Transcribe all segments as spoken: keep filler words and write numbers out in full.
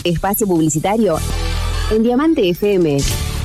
Espacio publicitario en Diamante F M.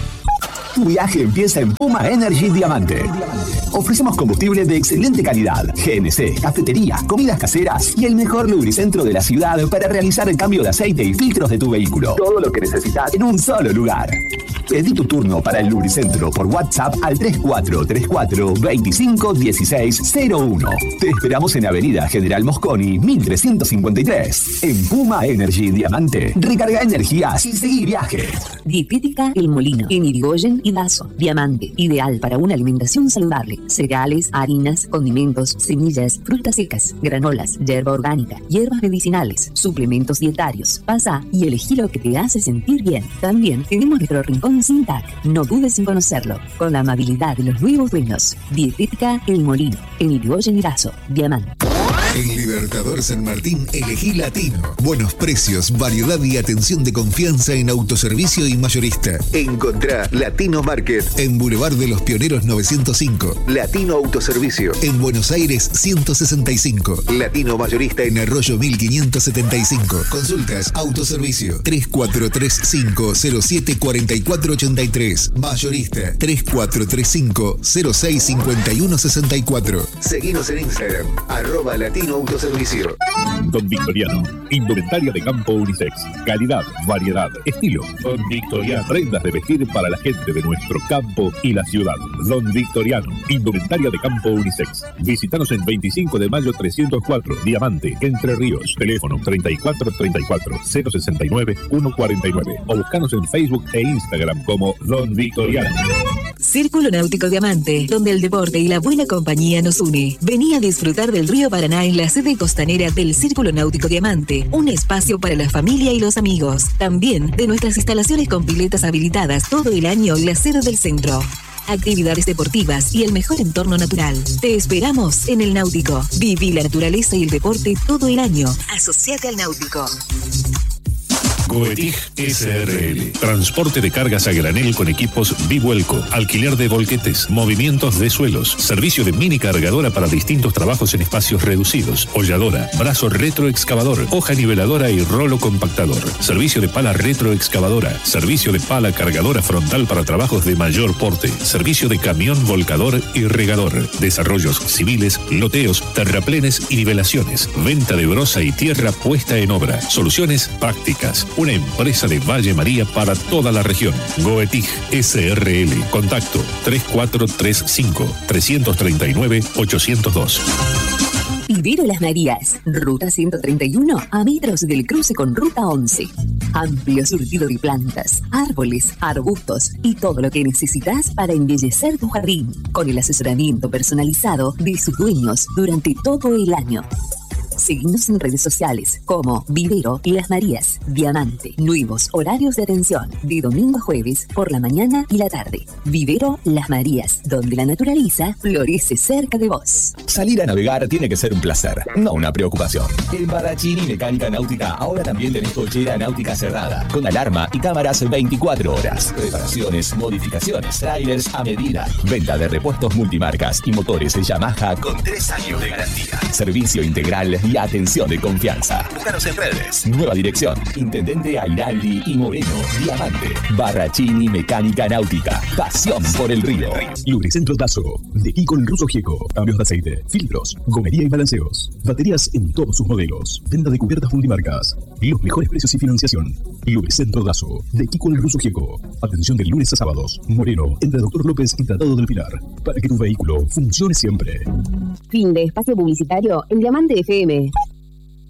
Tu viaje empieza en Puma Energy Diamante. Ofrecemos combustible de excelente calidad, G N C, cafetería, comidas caseras y el mejor lubricentro de la ciudad para realizar el cambio de aceite y filtros de tu vehículo. Todo lo que necesitas en un solo lugar. Pedí tu turno para el lubricentro por WhatsApp al tres cuatro tres cuatro, veinticinco, dieciséis, cero uno. Te esperamos en Avenida General Mosconi, mil trescientos cincuenta y tres. En Puma Energy Diamante. Recarga energías y seguí viaje. Dietética El Molino, en Irigoyen y Dazo. Diamante, ideal para una alimentación saludable. Cereales, harinas, condimentos, semillas, frutas secas, granolas, hierba orgánica, hierbas medicinales, suplementos dietarios. Pasa y elegí lo que te hace sentir bien. También tenemos nuestro rincón sin T A C. No dudes en conocerlo. Con la amabilidad de los nuevos dueños. Dietética El Molino, en Irigoyen y Dazo. Diamante. En Libertador San Martín, elegí Latino. Buenos precios, variedad y atención de confianza en autoservicio y mayorista. Encontrá Latino Market en Boulevard de los Pioneros novecientos cinco. Latino Autoservicio en Buenos Aires ciento sesenta y cinco. Latino Mayorista en Arroyo mil quinientos setenta y cinco. Consultas Autoservicio tres cuatro tres cinco, cero siete cuatro cuatro ocho tres. Mayorista tres cuatro tres cinco, cero seis cinco uno seis cuatro. Seguinos en Instagram, arroba Latino Autoservicio. Don Victoriano, indumentaria de campo unisex. Calidad, variedad, estilo. Don Victoriano, prendas de vestir para la gente de nuestro campo y la ciudad. Don Victoriano, indumentaria de campo unisex. Visítanos en veinticinco de mayo trescientos cuatro, Diamante, Entre Ríos. Teléfono treinta y cuatro treinta y cuatro, cero sesenta y nueve, ciento cuarenta y nueve. O buscanos en Facebook e Instagram como Don Victoriano. Círculo Náutico Diamante, donde el deporte y la buena compañía nos une. Vení a disfrutar del río Paraná en la sede costanera del Círculo Náutico Diamante, un espacio para la familia y los amigos. También de nuestras instalaciones con piletas habilitadas todo el año en la sede del centro. Actividades deportivas y el mejor entorno natural. Te esperamos en el Náutico. Viví la naturaleza y el deporte todo el año. Asociate al Náutico. Goetig S R L. Transporte de cargas a granel con equipos Bivuelco. Alquiler de volquetes. Movimientos de suelos. Servicio de mini cargadora para distintos trabajos en espacios reducidos. Holladora. Brazo retroexcavador. Hoja niveladora y rolo compactador. Servicio de pala retroexcavadora. Servicio de pala cargadora frontal para trabajos de mayor porte. Servicio de camión volcador y regador. Desarrollos civiles, loteos, terraplenes y nivelaciones. Venta de brosa y tierra puesta en obra. Soluciones prácticas. Una empresa de Valle María para toda la región. Goetig S R L. Contacto tres cuatro tres cinco, tres tres nueve, ocho cero dos. Vivero Las Marías, Ruta ciento treinta y uno, a metros del cruce con Ruta once. Amplio surtido de plantas, árboles, arbustos y todo lo que necesitas para embellecer tu jardín, con el asesoramiento personalizado de sus dueños durante todo el año. Seguimos en redes sociales como Vivero Las Marías, Diamante. Nuevos horarios de atención de domingo a jueves por la mañana y la tarde. Vivero Las Marías, donde la naturaleza florece cerca de vos. Salir a navegar tiene que ser un placer, no una preocupación. En Barrachini Mecánica Náutica ahora también tenés cochera náutica cerrada, con alarma y cámaras veinticuatro horas. Reparaciones, modificaciones, trailers a medida. Venta de repuestos multimarcas y motores Yamaha con tres años de garantía. Servicio integral y atención de confianza. Búscanos en redes. Nueva dirección. Intendente Airaldi y Moreno. Diamante. Barrachini Mecánica Náutica. Pasión por el río. Lubricentro Dazo. De Kiko el Ruso Gieco. Cambios de aceite. Filtros. Gomería y balanceos. Baterías en todos sus modelos. Venta de cubiertas multimarcas. Los mejores precios y financiación. Lubricentro Dazo. De Kiko el Ruso Gieco. Atención de lunes a sábados. Moreno. Entre Doctor López y Tratado del Pilar. Para que tu vehículo funcione siempre. Fin de espacio publicitario en Diamante F M.